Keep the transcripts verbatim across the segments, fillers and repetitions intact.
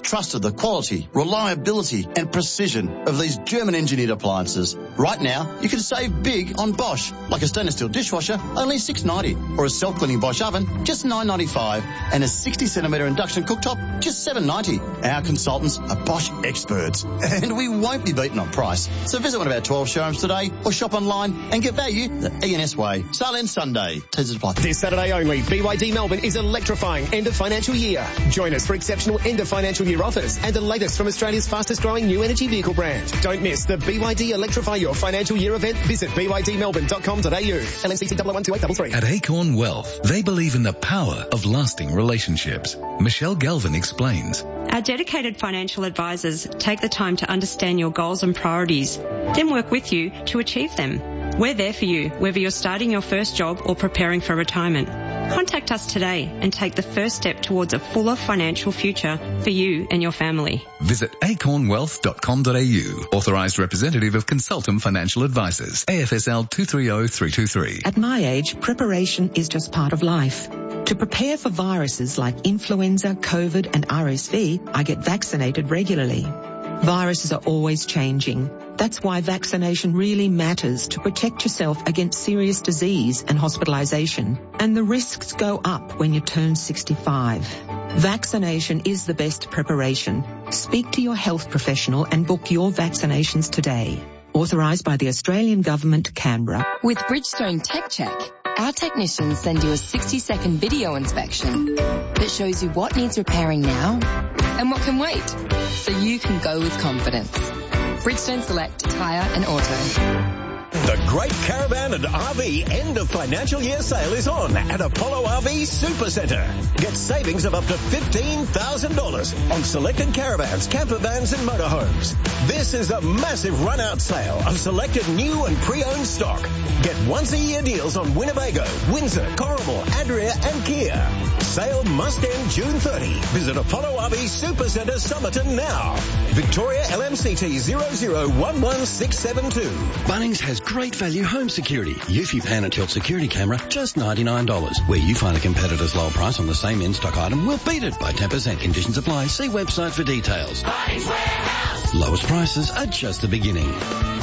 trusted the quality, reliability and precision of these German-engineered appliances. Right now, you can save big on Bosch, like a stainless steel dishwasher, only six dollars ninety, or a self-cleaning Bosch oven, just nine dollars ninety-five, and a sixty centimetre induction cooktop, just seven dollars ninety. Our consultants are Bosch experts, and we won't be beaten on price. So visit one of our twelve showrooms today, or shop online and get value the E and S way. Sale ends Sunday. Teasers apply. This Saturday only, B Y D Melbourne is electrifying end of financial year. Join us for exceptional end of financial year offers and the latest from Australia's fastest growing new energy vehicle brand. Don't miss the B Y D Electrify Your Financial Year event. Visit b y d melbourne dot com dot a u. L N C C one one two eight three three. At Acorn Wealth, they believe in the power of lasting relationships. Michelle Galvin explains. Our dedicated financial advisors take the time to understand your goals and priorities, then work with you to achieve them. We're there for you, whether you're starting your first job or preparing for retirement. Contact us today and take the first step towards a fuller financial future for you and your family. Visit acorn wealth dot com dot a u. Authorised representative of Consultum Financial Advisors. A F S L two three zero three two three. At my age, preparation is just part of life. To prepare for viruses like influenza, COVID and R S V, I get vaccinated regularly. Viruses are always changing. That's why vaccination really matters to protect yourself against serious disease and hospitalisation. And the risks go up when you turn sixty-five. Vaccination is the best preparation. Speak to your health professional and book your vaccinations today. Authorised by the Australian Government, Canberra. With Bridgestone Tech Check, our technicians send you a sixty second video inspection that shows you what needs repairing now and what can wait, so you can go with confidence. Bridgestone Select Tyre and Auto. The Great Caravan and R V End of Financial Year Sale is on at Apollo R V Supercentre. Get savings of up to fifteen thousand dollars on selected caravans, camper vans and motorhomes. This is a massive run-out sale of selected new and pre-owned stock. Get once-a-year deals on Winnebago, Windsor, Corrimal, Adria and Kia. Sale must end June thirtieth. Visit Apollo R V Supercentre Somerton now. Victoria L M C T zero zero one one six seven two. Bunnings has great value home security. Eufy Pan and Tilt security camera, just ninety-nine dollars. Where you find a competitor's lower price on the same in-stock item, we'll beat it by ten percent. Conditions apply. See website for details. Bunnings Warehouse. Lowest prices are just the beginning.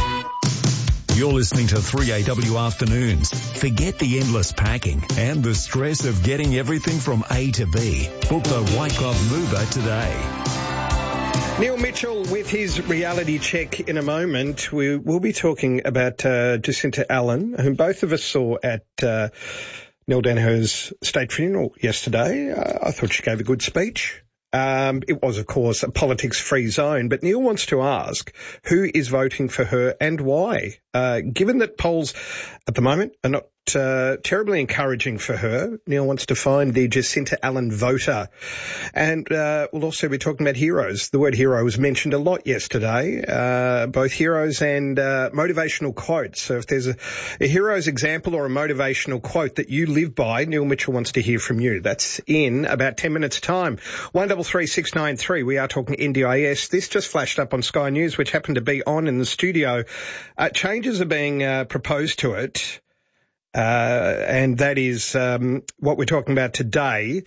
You're listening to three A W Afternoons. Forget the endless packing and the stress of getting everything from A to B. Book the White Glove Mover today. Neil Mitchell with his reality check in a moment. We will be talking about uh, Jacinta Allen, whom both of us saw at uh, Neil Daniher's state funeral yesterday. Uh, I thought she gave a good speech. Um, it was, of course, a politics-free zone, but Neil wants to ask who is voting for her and why. Uh, given that polls at the moment are not uh, terribly encouraging for her, Neil wants to find the Jacinta Allen voter. And uh, we'll also be talking about heroes. The word hero was mentioned a lot yesterday, uh, both heroes and uh, motivational quotes. So if there's a, a hero's example or a motivational quote that you live by, Neil Mitchell wants to hear from you. That's in about ten minutes' time. One double three six nine three. We are talking N D I S. This just flashed up on Sky News, which happened to be on in the studio. Uh, changes are being uh, proposed to it, uh, and that is um, what we're talking about today.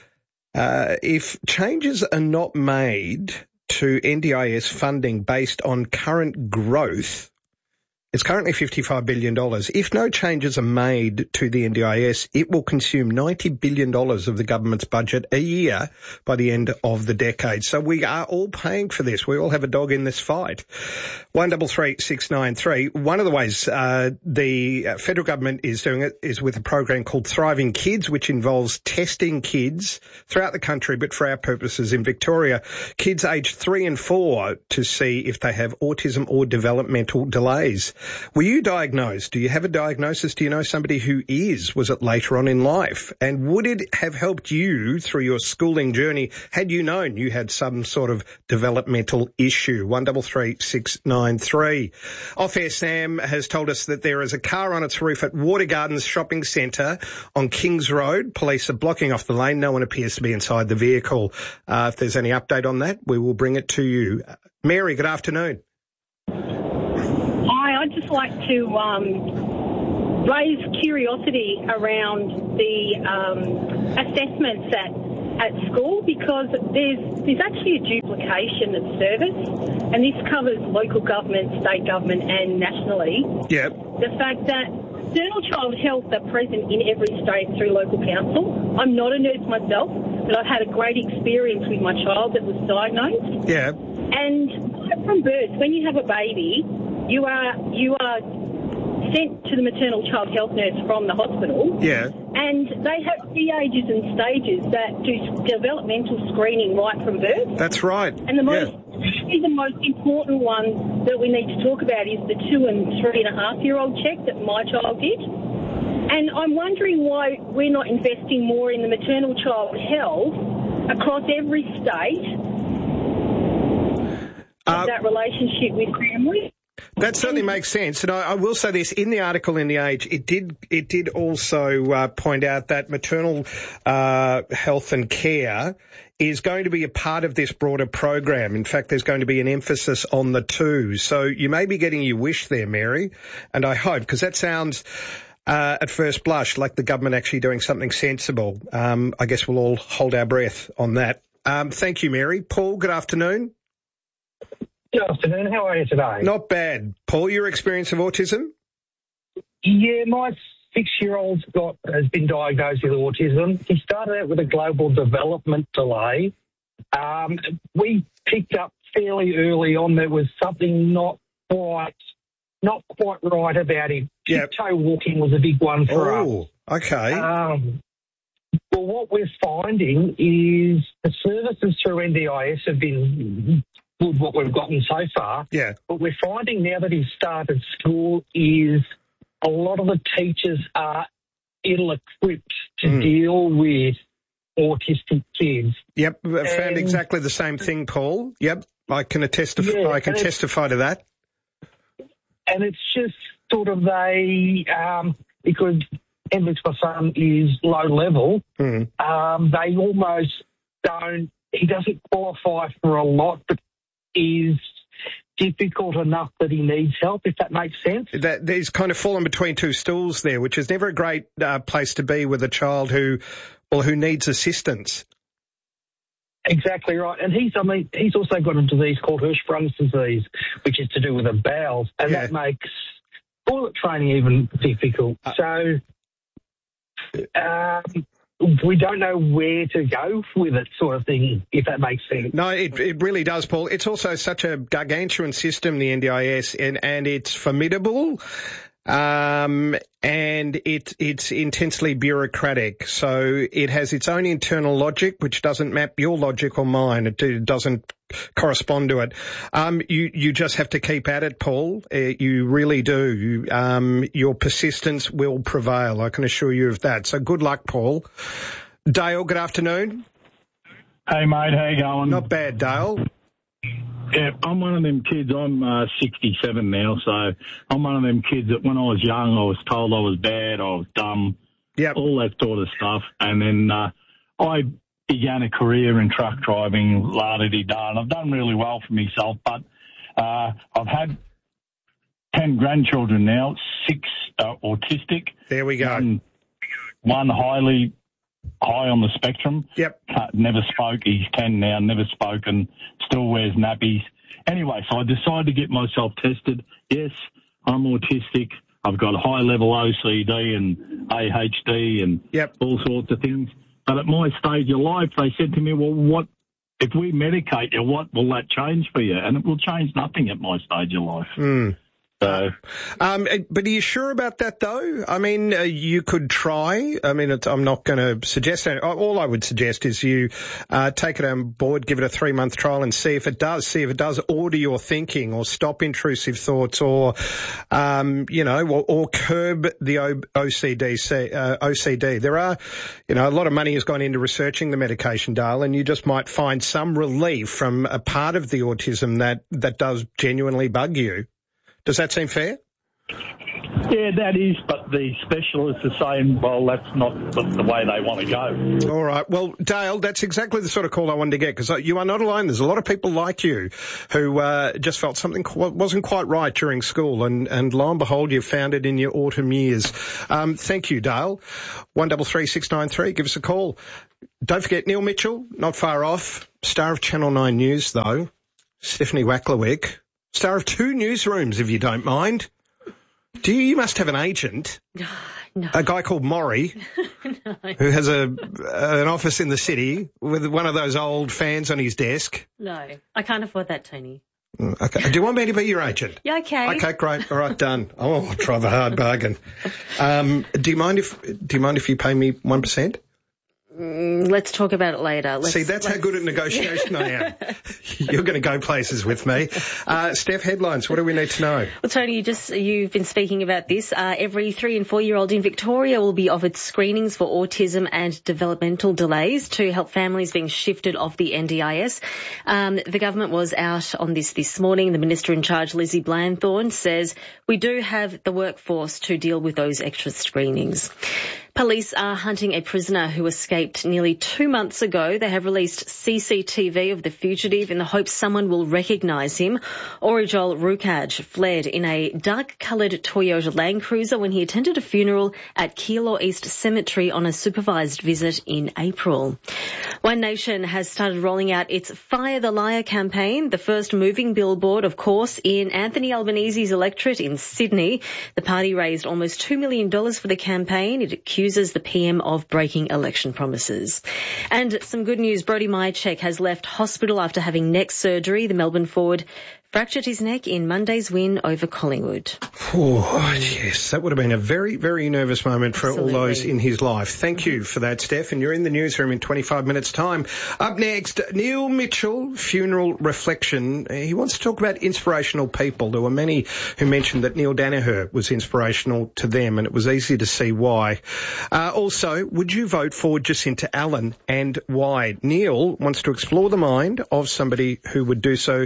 Uh, if changes are not made to N D I S funding based on current growth, it's currently fifty-five billion dollars. If no changes are made to the N D I S, it will consume ninety billion dollars of the government's budget a year by the end of the decade. So we are all paying for this. We all have a dog in this fight. One double three six nine three. One of the ways uh, the federal government is doing it is with a program called Thriving Kids, which involves testing kids throughout the country, but for our purposes in Victoria, kids aged three and four to see if they have autism or developmental delays. Were you diagnosed? Do you have a diagnosis? Do you know somebody who is? Was it later on in life? And would it have helped you through your schooling journey had you known you had some sort of developmental issue? One double three six nine three. Off Air Sam has told us that there is a car on its roof at Water Gardens Shopping Centre on Kings Road. Police are blocking off the lane. No one appears to be inside the vehicle. Uh, if there's any update on that, we will bring it to you. Mary, good afternoon. I'd just like to um, raise curiosity around the um, assessments that at school, because there's there's actually a duplication of service, and this covers local government, state government and nationally. Yeah. The fact that maternal child health are present in every state through local council. I'm not a nurse myself, but I've had a great experience with my child that was diagnosed. Yeah. And from birth, when you have a baby, you are you are sent to the maternal child health nurse from the hospital. Yeah. And they have stages and stages that do developmental screening right from birth. That's right. And the most, yeah. the most important one that we need to talk about is the two and three and a half year old check that my child did. And I'm wondering why we're not investing more in the maternal child health across every state of uh, that relationship with families. That certainly makes sense, and I, I will say this: in the article in The Age, it did it did also uh, point out that maternal uh, health and care is going to be a part of this broader program. In fact, there's going to be an emphasis on the two. So you may be getting your wish there, Mary, and I hope, because that sounds uh, at first blush like the government actually doing something sensible. Um, I guess we'll all hold our breath on that. Um, thank you, Mary. Paul, good afternoon. Good afternoon. How are you today? Not bad. Paul, your experience of autism? Yeah, my six-year-old's got has been diagnosed with autism. He started out with a global development delay. Um, we picked up fairly early on there was something not quite not quite right about him. Yep. Tiptoe walking was a big one for oh, us. Oh, okay. Um, well, what we're finding is the services through N D I S have been good, what we've gotten so far. Yeah. But we're finding now that he's started school is a lot of the teachers are ill-equipped to mm. deal with autistic kids. Yep, I found and, exactly the same thing, Paul. Yep, I can attest. Yeah, I can testify to that. And it's just sort of they, um, because Hendrix, my son, is low level, mm. um, they almost don't, he doesn't qualify for a lot, but is difficult enough that he needs help, if that makes sense. That he's kind of fallen between two stools there, which is never a great uh, place to be with a child who, or who needs assistance. Exactly right. And he's, I mean, he's also got a disease called Hirschsprung's disease, which is to do with the bowels, and yeah. that makes toilet training even difficult. Uh, so, um, we don't know where to go with it, sort of thing, if that makes sense. No, it it really does, Paul. It's also such a gargantuan system, the N D I S, and, and it's formidable, um, and it, it's intensely bureaucratic. So it has its own internal logic, which doesn't map your logic or mine. It, it doesn't correspond to it. Um, you, you just have to keep at it, Paul. Uh, you really do. You, um, your persistence will prevail. I can assure you of that. So good luck, Paul. Dale, good afternoon. Hey, mate. How you going? Not bad, Dale. Yeah, I'm one of them kids. I'm uh, sixty-seven now, so I'm one of them kids that when I was young, I was told I was bad, I was dumb, yep. all that sort of stuff. And then uh, I began a career in truck driving, la-di-di-da, and I've done really well for myself. But uh, I've had ten grandchildren now, six uh, autistic. There we go. One, one highly high on the spectrum. Yep. Uh, never spoke. He's ten now, never spoken, still wears nappies. Anyway, so I decided to get myself tested. Yes, I'm autistic. I've got high-level O C D and A H D and yep. all sorts of things. But at my stage of life, they said to me, well, what if we medicate you, what will that change for you? And it will change nothing at my stage of life. Mm. So, um, but are you sure about that, though? I mean, uh, you could try. I mean, it's, I'm not going to suggest that. All I would suggest is you uh, take it on board, give it a three-month trial and see if it does, see if it does order your thinking or stop intrusive thoughts or, um, you know, or, or curb the o- OCD, uh, O C D. There are, you know, a lot of money has gone into researching the medication, Dale, and you just might find some relief from a part of the autism that, that does genuinely bug you. Does that seem fair? Yeah, that is, but the specialists are saying, well, that's not the, the way they want to go. All right. Well, Dale, that's exactly the sort of call I wanted to get, because you are not alone. There's a lot of people like you who uh, just felt something qu- wasn't quite right during school, and, and lo and behold, you found it in your autumn years. Um, thank you, Dale. one double three six nine three, give us a call. Don't forget Neil Mitchell, not far off. Star of Channel nine News, though. Stephanie Wacklewick, star of two newsrooms, if you don't mind. Do you, you must have an agent, no. a guy called Maury, no. who has a an office in the city with one of those old fans on his desk. No, I can't afford that, Tony. Okay. Do you want me to be your agent? Yeah, okay. Okay, great. All right, done. Oh, I'll try the hard bargain. Um, do you mind if do you mind if you pay me one percent? Mm, let's talk about it later. Let's, See, that's let's... how good at negotiation I am. You're going to go places with me. Uh, Steph, headlines. What do we need to know? Well, Tony, you just, you've been speaking about this. Uh, every three and four-year-old in Victoria will be offered screenings for autism and developmental delays to help families being shifted off the N D I S. Um, the government was out on this this morning. The Minister in charge, Lizzie Blanthorne, says we do have the workforce to deal with those extra screenings. Police are hunting a prisoner who escaped nearly two months ago. They have released C C T V of the fugitive in the hope someone will recognise him. Orijol Rukaj fled in a dark-coloured Toyota Land Cruiser when he attended a funeral at Keilor East Cemetery on a supervised visit in April. One Nation has started rolling out its Fire the Liar campaign, the first moving billboard, of course, in Anthony Albanese's electorate in Sydney. The party raised almost two million dollars for the campaign. It accuses the P M of breaking election promises. And some good news, Brodie Mihocek has left hospital after having neck surgery. The Melbourne forward fractured his neck in Monday's win over Collingwood. Oh, yes, that would have been a very, very nervous moment for Absolutely. all those in his life. Thank you for that, Steph, and you're in the newsroom in twenty-five minutes' time. Up next, Neil Mitchell, funeral reflection. He wants to talk about inspirational people. There were many who mentioned that Neil Daniher was inspirational to them, and it was easy to see why. Uh, also, would you vote for Jacinta Allen, and why? Neil wants to explore the mind of somebody who would do so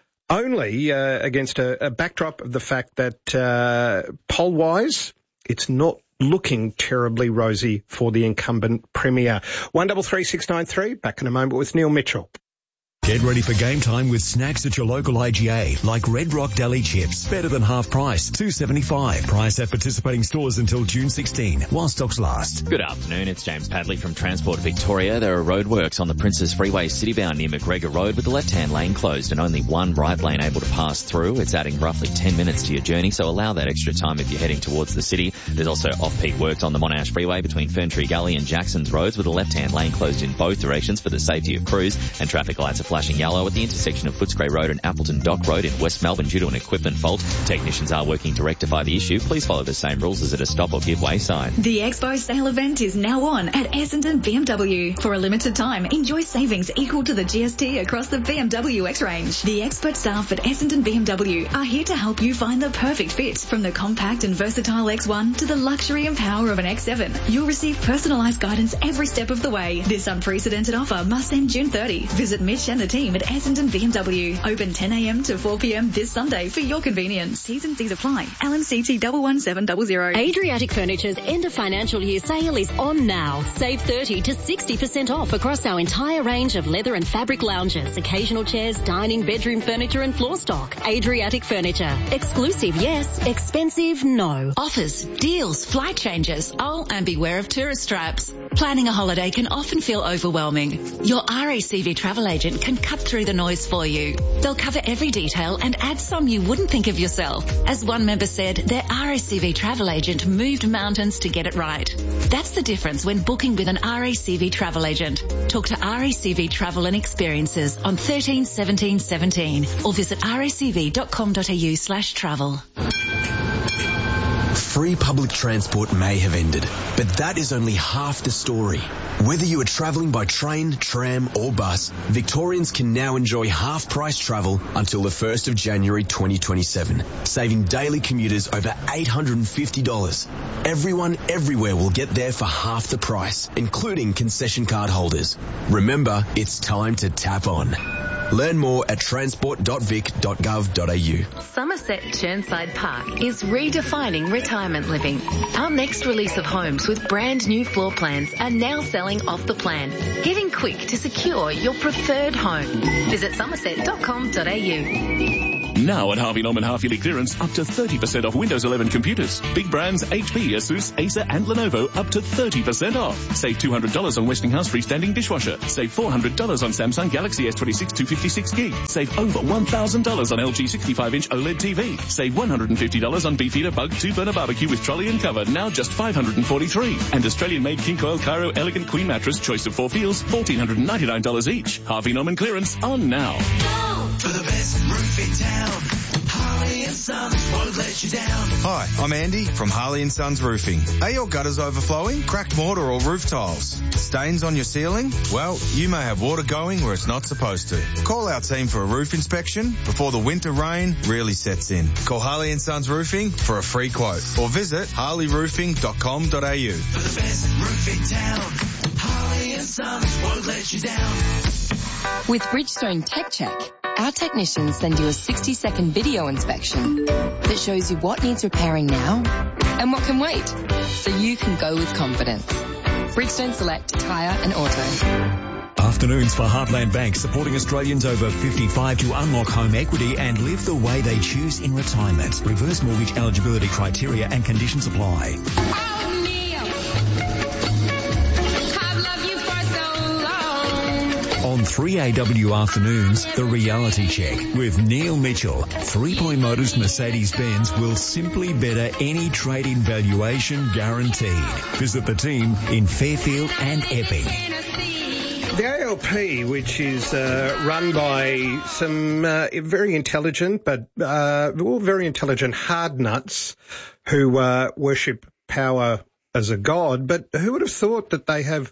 only uh, against a, a backdrop of the fact that uh, poll-wise, it's not looking terribly rosy for the incumbent Premier. one double three six nine three, back in a moment with Neil Mitchell. Get ready for game time with snacks at your local I G A, like Red Rock Deli Chips, better than half price, two seventy-five. Price at participating stores until June sixteenth, while stocks last. Good afternoon, it's James Padley from Transport Victoria. There are roadworks on the Princes Freeway citybound near McGregor Road with the left-hand lane closed and only one right lane able to pass through. It's adding roughly ten minutes to your journey, so allow that extra time if you're heading towards the city. There's also off-peak works on the Monash Freeway between Ferntree Gully and Jackson's Roads with the left-hand lane closed in both directions for the safety of crews, and traffic lights are flashing yellow at the intersection of Footscray Road and Appleton Dock Road in West Melbourne due to an equipment fault. Technicians are working to rectify the issue. Please follow the same rules as at a stop or give way sign. The Expo sale event is now on at Essendon B M W. For a limited time, enjoy savings equal to the G S T across the B M W X range. The expert staff at Essendon B M W are here to help you find the perfect fit. From the compact and versatile X one to the luxury and power of an X seven, you'll receive personalised guidance every step of the way. This unprecedented offer must end June thirtieth. Visit Mitch and the team at Essendon B M W. Open ten a.m. to four p.m. this Sunday for your convenience. T's and C's apply. L M C T one one seven zero zero. Adriatic Furniture's end of financial year sale is on now. Save thirty to sixty percent off across our entire range of leather and fabric lounges, occasional chairs, dining, bedroom furniture and floor stock. Adriatic Furniture. Exclusive, yes. Expensive, no. Offers, deals, flight changes. Oh, and beware of tourist traps. Planning a holiday can often feel overwhelming. Your R A C V travel agent can cut through the noise for you. They'll cover every detail and add some you wouldn't think of yourself. As one member said, their R A C V travel agent moved mountains to get it right. That's the difference when booking with an R A C V travel agent. Talk to R A C V Travel and Experiences on thirteen seventeen seventeen or visit racv.com.au slash travel. Free public transport may have ended, but that is only half the story. Whether you are travelling by train, tram or bus, Victorians can now enjoy half-price travel until the first of January twenty twenty-seven, saving daily commuters over eight hundred fifty dollars. Everyone everywhere will get there for half the price, including concession card holders. Remember, it's time to tap on. Learn more at transport dot vic dot gov dot a u. Somerset Churnside Park is redefining retirement living. Our next release of homes with brand new floor plans are now selling off the plan. Get in quick to secure your preferred home. Visit somerset dot com dot a u. Now at Harvey Norman half yearly clearance, up to thirty percent off Windows eleven computers. Big brands H P, Asus, Acer and Lenovo up to thirty percent off. Save two hundred dollars on Westinghouse freestanding dishwasher. Save four hundred dollars on Samsung Galaxy S twenty-six two fifty-six gig. Save over one thousand dollars on L G sixty-five inch OLED T V. Save one hundred fifty dollars on Beefeater Bug two burner barbecue with trolley and cover, now just five hundred forty-three dollars. And Australian-made King Coil Cairo Elegant Queen Mattress, choice of four feels, one thousand four hundred ninety-nine dollars each. Harvey Norman clearance on now. For the best roof in town, Harley and Sons won't let you down. Hi, I'm Andy from Harley and Sons Roofing. Are your gutters overflowing? Cracked mortar or roof tiles? Stains on your ceiling? Well, you may have water going where it's not supposed to. Call our team for a roof inspection before the winter rain really sets in. Call Harley and Sons Roofing for a free quote or visit harley roofing dot com dot a u. For the best roof in town, Harley and Sons won't let you down. With Bridgestone Tech Check, our technicians send you a sixty second video inspection that shows you what needs repairing now and what can wait, so you can go with confidence. Bridgestone Select Tyre and Auto. Afternoons for Heartland Bank, supporting Australians over fifty-five to unlock home equity and live the way they choose in retirement. Reverse mortgage eligibility criteria and conditions apply. On three A W Afternoons, The Reality Check with Neil Mitchell. Three Point Motors Mercedes-Benz will simply better any trade-in valuation guaranteed. Visit the team in Fairfield and Epping. The A L P, which is uh, run by some uh, very intelligent, but uh, well, very intelligent hard nuts who uh, worship power as a god, but who would have thought that they have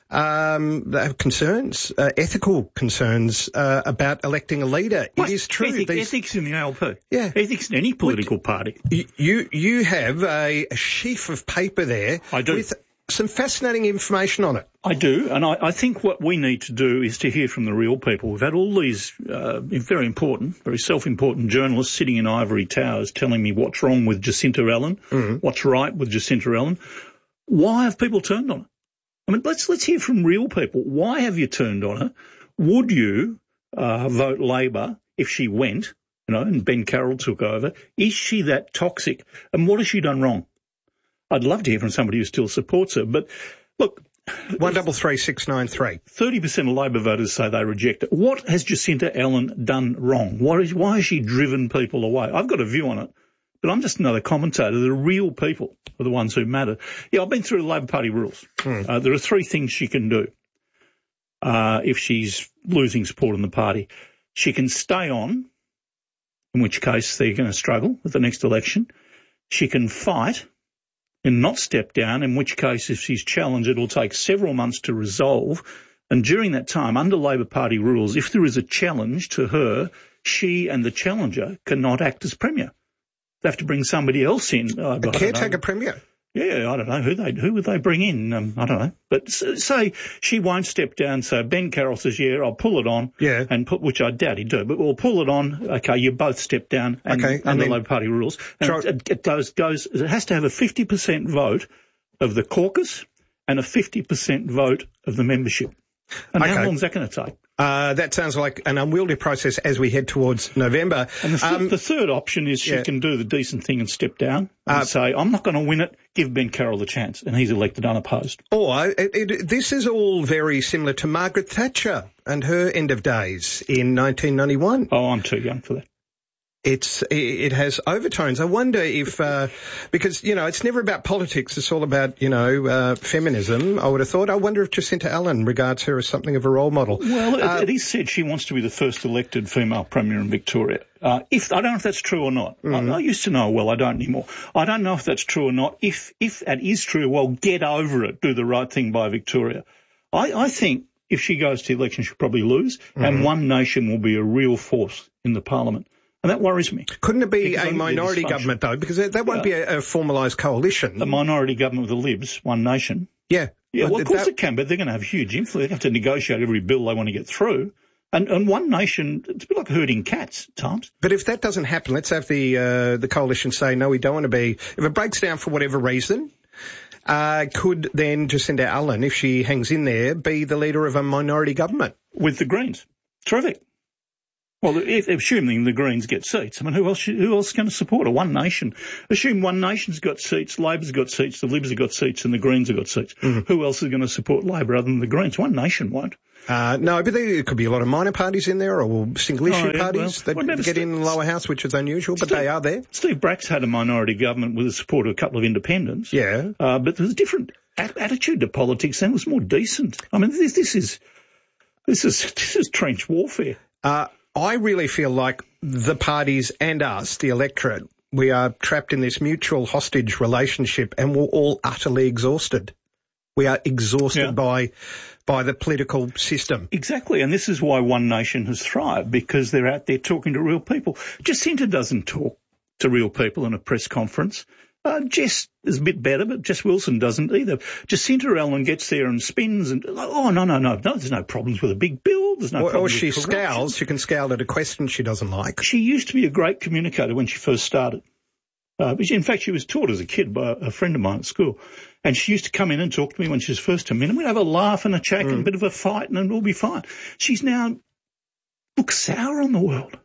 um, they have concerns, uh, ethical concerns uh, about electing a leader? What? It is true. Ethic, These, ethics in the A L P. Yeah. Ethics in any political Would, party. You you have a, a sheaf of paper there. I do. With some fascinating information on it. I do, and I, I think what we need to do is to hear from the real people. We've had all these uh, very important, very self-important journalists sitting in ivory towers telling me what's wrong with Jacinta Allen, mm-hmm. what's right with Jacinta Allen. Why have people turned on her? I mean, let's let's hear from real people. Why have you turned on her? Would you uh, vote Labor if she went, you know, and Ben Carroll took over? Is she that toxic? And what has she done wrong? I'd love to hear from somebody who still supports her. But look, one double three six nine three. Thirty percent of Labor voters say they reject it. What has Jacinta Allen done wrong? What is why has she driven people away? I've got a view on it, but I'm just another commentator. The real people are the ones who matter. Yeah, I've been through the Labor Party rules. Mm. Uh, there are three things she can do uh, if she's losing support in the party. She can stay on, in which case they're going to struggle at the next election. She can fight and not step down, in which case if she's challenged, it'll take several months to resolve. And during that time, under Labor Party rules, if there is a challenge to her, she and the challenger cannot act as Premier. They have to bring somebody else in. Uh, a caretaker Premier? Yeah, I don't know. Who they who would they bring in? Um, I don't know. But say she won't step down, so Ben Carroll says, yeah, I'll pull it on. Yeah. And put, which I doubt he'd do, but we'll pull it on. Okay, you both step down and, okay, and under then, Labor Party rules. And try, it, it goes, goes, it has to have a fifty percent vote of the caucus and a fifty percent vote of the membership. And okay. How long is that going to take? Uh, that sounds like an unwieldy process as we head towards November. And the, th- um, the third option is she yeah. can do the decent thing and step down and uh, say, I'm not going to win it, give Ben Carroll the chance, and he's elected unopposed. Or it, it, this is all very similar to Margaret Thatcher and her end of days in nineteen ninety-one. Oh, I'm too young for that. It's, it has overtones. I wonder if, uh, because, you know, it's never about politics. It's all about, you know, uh, feminism, I would have thought. I wonder if Jacinta Allen regards her as something of a role model. Well, uh, it is said she wants to be the first elected female Premier in Victoria. Uh, if, I don't know if that's true or not. Mm-hmm. I, I used to know, well, I don't anymore. I don't know if that's true or not. If, if that is true, well, get over it. Do the right thing by Victoria. I, I think if she goes to the election, she'll probably lose, mm-hmm. and One Nation will be a real force in the Parliament. And that worries me. Couldn't it be because a minority government, though? Because that won't yeah. be a, a formalised coalition. A minority government with the Libs, One Nation. Yeah. Yeah, well, of course that... it can, but they're going to have huge influence. They have to negotiate every bill they want to get through. And, and One Nation, it's a bit like herding cats at times. But if that doesn't happen, let's have the uh, the coalition say, no, we don't want to be... If it breaks down for whatever reason, uh, could then Jacinta Allen, if she hangs in there, be the leader of a minority government? With the Greens. Terrific. Well, if, assuming the Greens get seats, I mean, who else who else is going to support a One Nation? Assume One Nation's got seats, Labor's got seats, the Libs have got seats, and the Greens have got seats. Mm-hmm. Who else is going to support Labor other than the Greens? One Nation won't. Uh, no, but there could be a lot of minor parties in there or single-issue oh, yeah, well, parties that well, get Steve, in the lower house, which is unusual, but Steve, they are there. Steve Brack's had a minority government with the support of a couple of independents. Yeah. Uh, but there's a different a- attitude to politics and it was more decent. I mean, this, this is this is this is trench warfare. Uh, I really feel like the parties and us, the electorate, we are trapped in this mutual hostage relationship and we're all utterly exhausted. We are exhausted yeah. by by the political system. Exactly, and this is why One Nation has thrived, because they're out there talking to real people. Jacinta doesn't talk to real people in a press conference. Uh, Jess is a bit better, but Jess Wilson doesn't either. Jacinta Allen gets there and spins and, oh, no, no, no, no, there's no problems with a big bill. There's no or, problems or she with corruption. scowls. She can scowl at a question she doesn't like. She used to be a great communicator when she first started. Uh, in fact, she was taught as a kid by a friend of mine at school. And she used to come in and talk to me when she was first come in, and we'd have a laugh and a chat mm. and a bit of a fight, and it'll be fine. She's now looks sour on the world.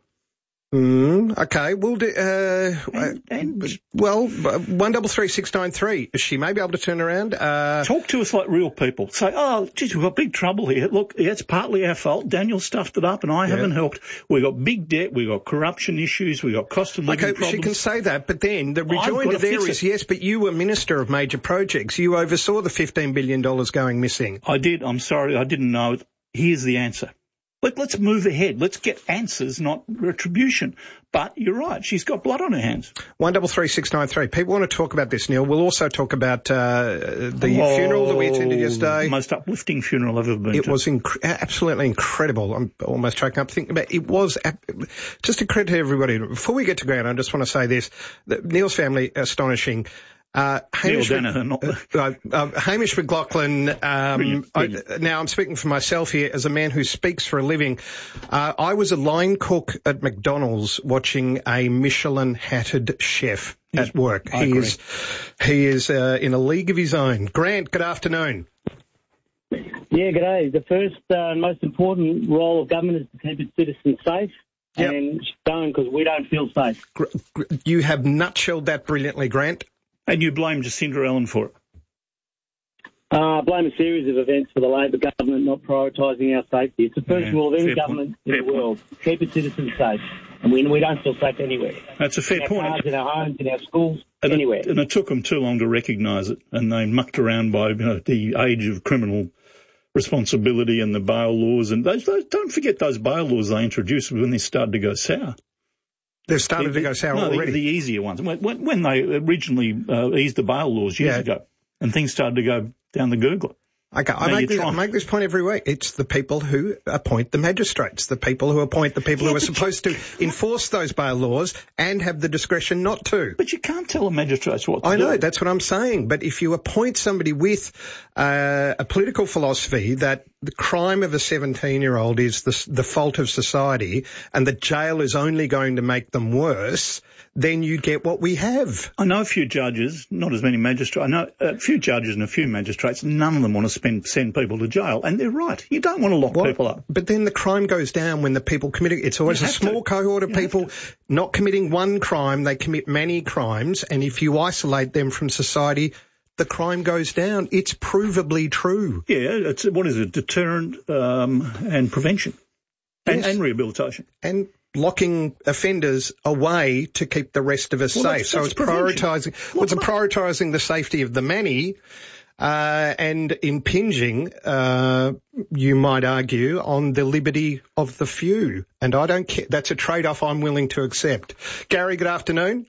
Mm, okay, we'll do, uh, and, and, well, one double three six nine three. She may be able to turn around. Uh, talk to us like real people. Say, oh, geez, we've got big trouble here. Look, yeah, it's partly our fault. Daniel stuffed it up and I yeah. haven't helped. We've got big debt. We've got corruption issues. We've got cost of living okay, problems. She can say that, but then the rejoinder there is, yes, but you were Minister of Major Projects. You oversaw the fifteen billion dollars going missing. I did. I'm sorry. I didn't know it. Here's the answer. Let, let's move ahead. Let's get answers, not retribution. But you're right. She's got blood on her hands. One double three six nine three. People want to talk about this, Neil. We'll also talk about uh, the oh, funeral that we attended yesterday. The most uplifting funeral I've ever been it to. It was inc- absolutely incredible. I'm almost choking up thinking about it. It was just a credit to everybody. Before we get to ground, I just want to say this. That Neil's family, astonishing. Uh, Hamish, Neil Danaher, not uh, uh, Hamish McLaughlin, um, brilliant, brilliant. I, now I'm speaking for myself here as a man who speaks for a living. Uh, I was a line cook at McDonald's watching a Michelin-hatted chef yes, at work. I he agree. is, he is, uh, in a league of his own. Grant, good afternoon. Yeah, g'day. The first uh, most important role of government is to keep its citizens safe. Yep. And don't, because we don't feel safe. You have nutshelled that brilliantly, Grant. And you blame Jacinta Allen for it? Uh, I blame a series of events for the Labor government not prioritising our safety. It's the first yeah, rule of any fair government point. in fair the world. Point. Keep its citizens safe. And we, we don't feel safe anywhere. That's a fair in our point. Cars, in our homes, in our schools, and anywhere. It, and it took them too long to recognise it. And they mucked around by you know, the age of criminal responsibility and the bail laws. And those, those, don't forget those bail laws they introduced when they started to go sour. They've started the, to go sour no, already. The, the easier ones. When, when they originally uh, eased the bail laws years yeah. ago, and things started to go down the Googler. Okay, I make, this, I make this point every week. It's the people who appoint the magistrates, the people who appoint the people yeah, who are supposed you, to enforce those bail laws and have the discretion not to. But you can't tell the magistrates what to I do. I know, that's what I'm saying. But if you appoint somebody with uh, a political philosophy that the crime of a seventeen-year-old is the, the fault of society and that jail is only going to make them worse, then you get what we have. I know a few judges, not as many magistrates. I know a few judges and a few magistrates. None of them want to spend, send people to jail, and they're right. You don't want to lock well, people up. But then the crime goes down when the people commit it. It's always a small to. cohort of you people not committing one crime. They commit many crimes, and if you isolate them from society, the crime goes down. It's provably true. Yeah, it's what is it? Deterrent um, and prevention, and, yes. and rehabilitation, and locking offenders away to keep the rest of us well, safe. That's, so that's it's prevention. prioritising. Well, it's prioritising the safety of the many, uh, and impinging, uh, you might argue, on the liberty of the few. And I don't care. That's a trade-off I'm willing to accept. Gary, good afternoon.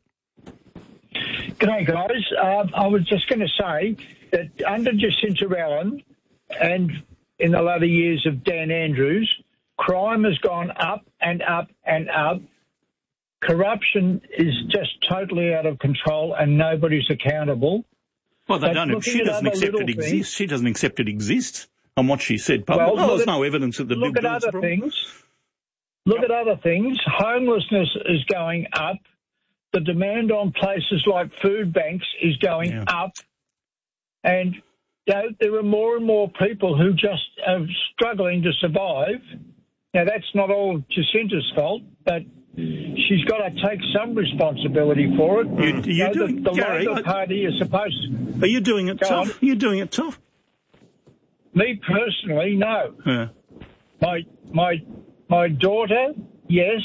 G'day, guys. Um, I was just going to say that under Jacinta Allen and in the latter years of Dan Andrews, crime has gone up and up and up. Corruption is just totally out of control and nobody's accountable. Well, they but don't. She doesn't accept it exists. Things, she doesn't accept it exists on what she said. Well, well, there's at, no evidence that the look big at other things. Look at other things. Homelessness is going up. The demand on places like food banks is going Yeah. up. And you know, there are more and more people who just are struggling to survive. Now, that's not all Jacinta's fault, but she's got to take some responsibility for it. You, you You know, doing, the the Gary, Labor I- Party is supposed to... Are you doing it Go tough? on. Are you doing it tough? Me personally, no. Yeah. My my my daughter, yes,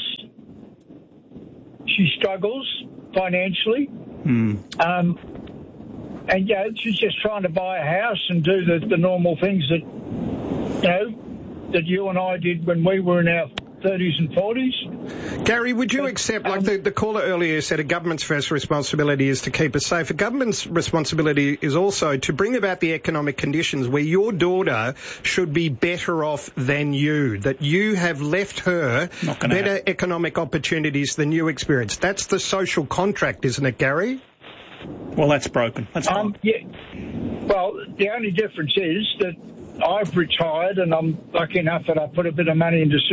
she struggles financially. Hmm. Um, and, yeah, she's just trying to buy a house and do the, the normal things that, you know, that you and I did when we were in our thirties and forties. Gary, would you accept, like the, the caller earlier said, a government's first responsibility is to keep us safe. A government's responsibility is also to bring about the economic conditions where your daughter should be better off than you, that you have left her better happen. economic opportunities than you experienced. That's the social contract, isn't it, Gary? Well, that's broken. That's Um, yeah. Well, the only difference is that I've retired and I'm lucky enough that I put a bit of money into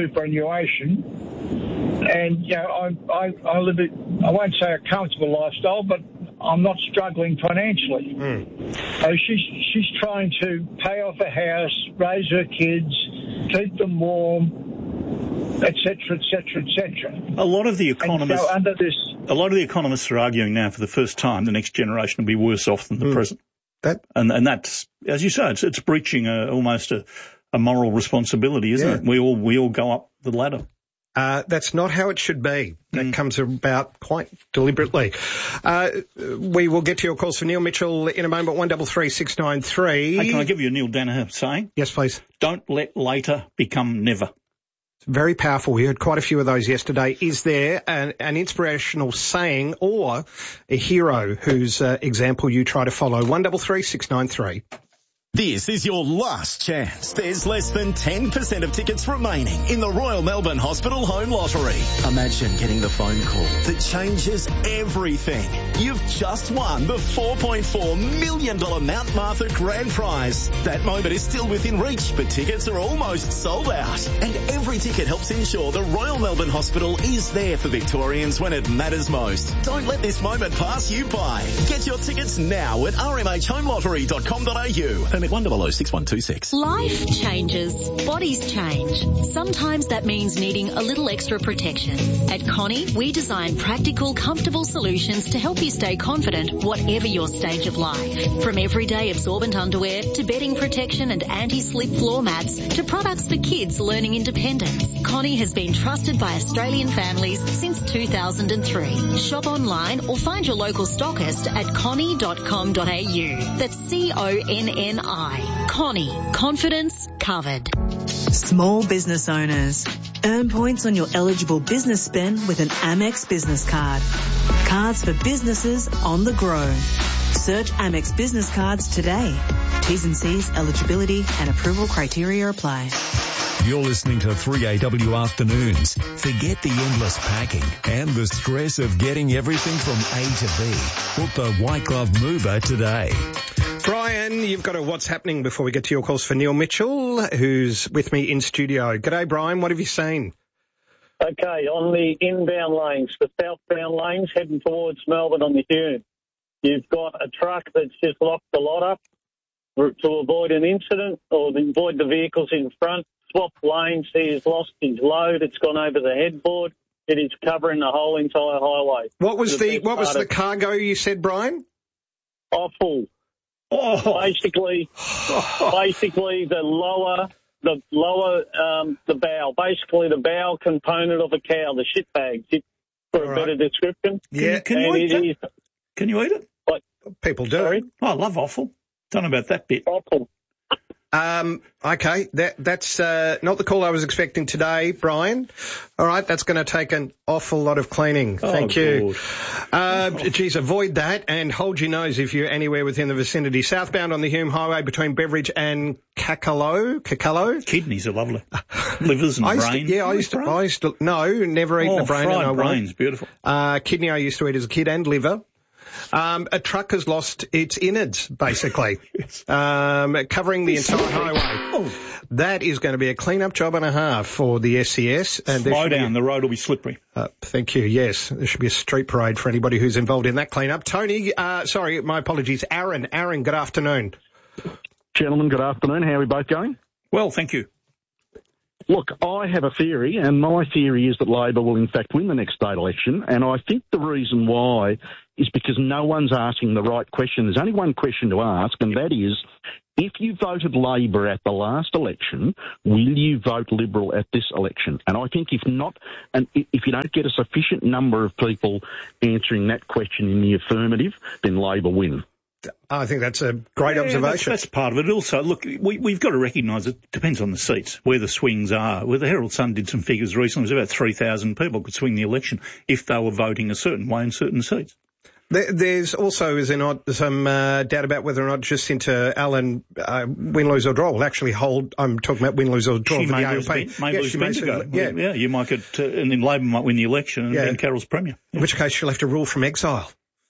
superannuation. And, you know, I, I, I live it, I won't say a comfortable lifestyle, but I'm not struggling financially. Mm. So she's, she's trying to pay off a house, raise her kids, keep them warm, et cetera, et cetera, et cetera. A lot of the And economists, so under this, a lot of the economists are arguing now for the first time the next generation will be worse off than the present. That and and that's, as you say, it's, it's breaching a, almost a, a moral responsibility, isn't Yeah. it? We all we all go up the ladder. Uh, that's not how it should be. That comes about quite deliberately. Uh, we will get to your calls for Neil Mitchell in a moment. One double three six nine three. Hey, can I give you a Neil Danaher saying? Yes, please. Don't let later become never. Very powerful. We heard quite a few of those yesterday. Is there an, an inspirational saying or a hero whose uh, example you try to follow? One double three six nine three. This is your last chance. There's less than ten percent of tickets remaining in the Royal Melbourne Hospital Home Lottery. Imagine getting the phone call that changes everything. You've just won the four point four million dollars Mount Martha Grand Prize. That moment is still within reach, but tickets are almost sold out. And every ticket helps ensure the Royal Melbourne Hospital is there for Victorians when it matters most. Don't let this moment pass you by. Get your tickets now at r m h home lottery dot com dot a u. one zero zero six one two six. Life changes. Bodies change. Sometimes that means needing a little extra protection. At Connie, we design practical, comfortable solutions to help you stay confident whatever your stage of life. From everyday absorbent underwear to bedding protection and anti-slip floor mats to products for kids learning independence. Connie has been trusted by Australian families since two thousand three. Shop online or find your local stockist at connie dot com dot a u. That's C O N N I. Connie. Confidence covered. Small business owners. Earn points on your eligible business spend with an Amex business card. Cards for businesses on the grow. Search Amex business cards today. T's and C's, eligibility and approval criteria apply. You're listening to three A W Afternoons. Forget the endless packing and the stress of getting everything from A to B. Book the White Glove Mover today. Brian, you've got a what's happening before we get to your calls for Neil Mitchell, who's with me in studio. G'day, Brian. What have you seen? Okay, on the inbound lanes, the southbound lanes heading towards Melbourne on the Hume, you've got a truck that's just locked the lot up to avoid an incident or to avoid the vehicles in front. Swapped lanes, he has lost his load. It's gone over the headboard. It is covering the whole entire highway. What was the, the what was the of, cargo you said, Brian? Offal. Oh. Basically, basically the lower, the lower, um, the bow. Basically the bow component of a cow, the shit bags, for a right. better description. Yeah. Can you, can you eat it? Is, can you eat it? What? People do. Sorry? Oh, I love offal. Don't know about that bit. Offal. Um, okay, that, that's uh, not the call I was expecting today, Brian. All right, that's going to take an awful lot of cleaning. Oh, Thank you. God. Uh, geez, avoid that and hold your nose if you're anywhere within the vicinity. Southbound on the Hume Highway between Beveridge and Kakalo. Kakalo? Kidneys are lovely. Livers and I used brains. To, yeah, I used to, I used to, no, never eaten oh, a brain. fried and I brains, won't. beautiful. Uh, kidney I used to eat as a kid and liver. Um, a truck has lost its innards, basically, yes. um, covering the entire highway. That is going to be a clean-up job and a half for the S C S. And Slow down, be, the road will be slippery. Uh, thank you, yes. There should be a street parade for anybody who's involved in that clean-up. Tony, uh, sorry, my apologies. Aaron, Aaron, good afternoon. Gentlemen, good afternoon. How are we both going? Well, thank you. Look, I have a theory, and my theory is that Labor will in fact win the next state election, and I think the reason why is because no one's asking the right question. There's only one question to ask, and that is, if you voted Labor at the last election, will you vote Liberal at this election? And I think if not, and if you don't get a sufficient number of people answering that question in the affirmative, then Labor win. I think that's a great yeah, observation. That's, that's part of it. Also, look, we, we've got to recognise it depends on the seats, where the swings are. Well, the Herald Sun did some figures recently. It was about three thousand people could swing the election if they were voting a certain way in certain seats. There, there's also, is there not, some uh, doubt about whether or not Jacinta Allen, uh, win, lose or draw, will actually hold, I'm talking about win, lose or draw she for may the A L P. Lose, may yeah, lose she may Bendigo. Yeah. yeah, you might get, uh, and then Labor might win the election and yeah. then Carroll's Premier. In which case she'll have to rule from exile.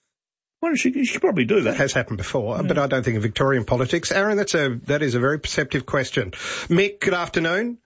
Well, she, she could probably do that. That has happened before, yeah. but I don't think in Victorian politics. Aaron, that's a, that is a very perceptive question. Mick, good afternoon.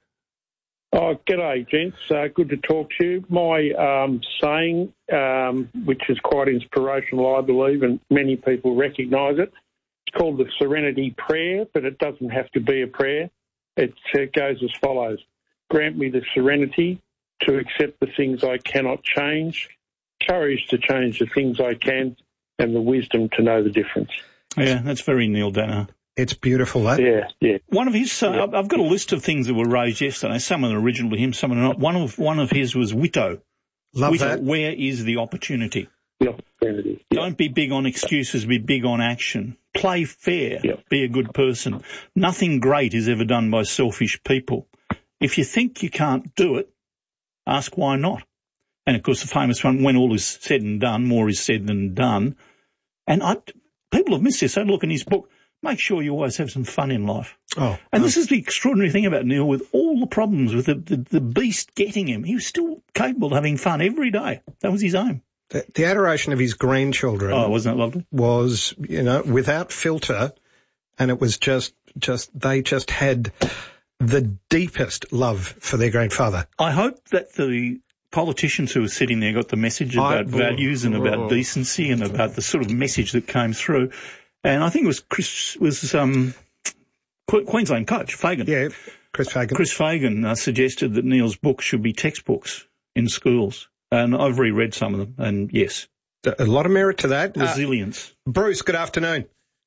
Oh, g'day, gents. Uh, good to talk to you. My um, saying, um, which is quite inspirational, I believe, and many people recognise it, it's called the Serenity Prayer, but it doesn't have to be a prayer. It, it goes as follows. Grant me the serenity to accept the things I cannot change, courage to change the things I can, and the wisdom to know the difference. Yeah, that's very Neil Danaher. It's beautiful, that. Yeah, yeah. One of his, uh, yeah. I've got a list of things that were raised yesterday. Some of them are original to him, some are not. One of one of his was Witto. Love Witto, that. Where is the opportunity? The opportunity. Yeah. Don't be big on excuses, be big on action. Play fair, yeah. Be a good person. Nothing great is ever done by selfish people. If you think you can't do it, ask why not. And, of course, the famous one, when all is said and done, more is said than done. And I, people have missed this. They look in his book. Make sure you always have some fun in life. Oh, and oh. this is the extraordinary thing about Neil, with all the problems with the, the, the beast getting him, he was still capable of having fun every day. That was his aim. The, the adoration of his grandchildren. Oh, wasn't that lovely? Was, you know, without filter, and it was just, just, they just had the deepest love for their grandfather. I hope that the politicians who were sitting there got the message about I, values and about oh. decency and about the sort of message that came through. And I think it was Chris, was um, Queensland coach, Fagan. Yeah, Chris Fagan. Chris Fagan uh, suggested that Neil's books should be textbooks in schools. And I've reread some of them, and yes. A lot of merit to that. Resilience. Uh, Bruce, good afternoon.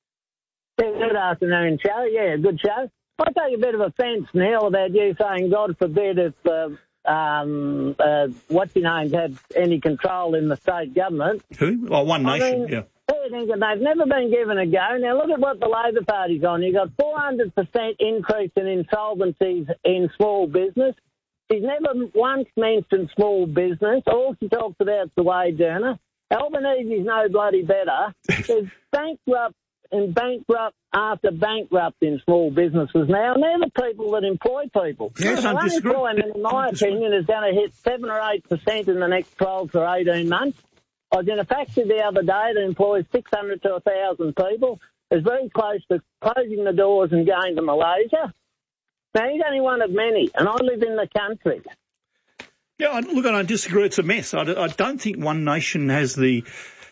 Good afternoon, show. Yeah, good show. I take a bit of offence, Neil, about you saying, God forbid, if uh, um, uh, what's your names had any control in the state government. Who? Oh, One Nation, I mean, yeah. They've never been given a go. Now, look at what the Labor Party's on. You've got four hundred percent increase in insolvencies in small business. She's never once mentioned small business. All she talks about is the wage earner. Albanese's no bloody better. There's bankrupt and bankrupt after bankrupt in small businesses now, and they're the people that employ people. Yes, so I'm unemployment, in my opinion, is going to hit seven or eight percent in the next twelve to eighteen months. I was in a factory the other day that employs six hundred to one thousand people. It's very close to closing the doors and going to Malaysia. Now, he's only one of many, and I live in the country. Yeah, look, I don't disagree. It's a mess. I, I don't think One Nation has the